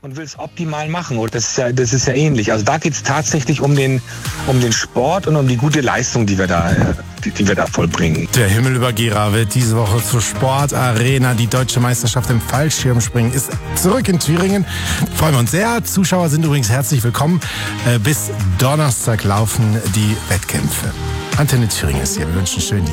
und will es optimal machen. Und das ist ja ähnlich. Also da geht es tatsächlich um den Sport und um die gute Leistung, die wir da vollbringen. Der Himmel über Gera wird diese Woche zur Sportarena. Die deutsche Meisterschaft im Fallschirmspringen ist zurück in Thüringen. Freuen wir uns sehr. Zuschauer sind übrigens herzlich willkommen. Bis Donnerstag laufen die Wettkämpfe. Antenne Thüringen ist hier. Wir wünschen schönen Dienstag.